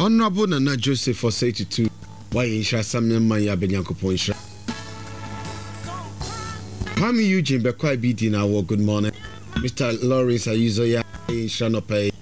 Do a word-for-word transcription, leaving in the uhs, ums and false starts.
Honorable Nana Joseph for eighty-two. Why Insha Samuel Maya Benyanko Insha. Kwame Eugene Bekwai B D now. Good morning. Mister Lawrence Ayuzoya Insha no pay.